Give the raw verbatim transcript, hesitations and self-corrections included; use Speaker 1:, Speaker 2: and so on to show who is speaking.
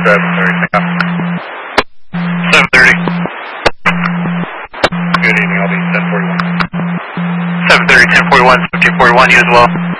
Speaker 1: seven thirty, take off.
Speaker 2: seven thirty.
Speaker 1: Good evening, I'll be ten forty-one.
Speaker 2: seven thirty, ten forty-one, fifteen forty-one, you as well.